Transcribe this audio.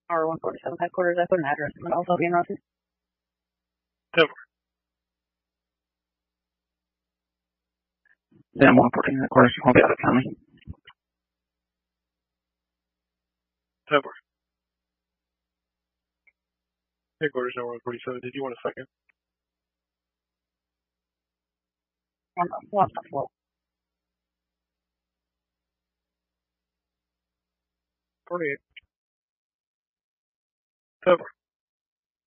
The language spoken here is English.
R147 headquarters. I put an address in the Alpha being routed. Over. Then 114 headquarters. I'll be out of county. Over. Headquarters number 147. Did you want a second? What the fuck? 48. Over.